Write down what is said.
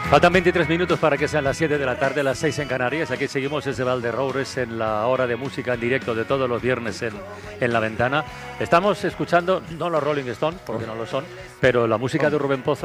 Faltan 23 minutos para que sean las 7 de la tarde, las 6 en Canarias. Aquí seguimos desde Valderroures en la hora de música en directo de todos los viernes en La Ventana. Estamos escuchando, no los Rolling Stones, porque no lo son, pero la música de Rubén Pozo.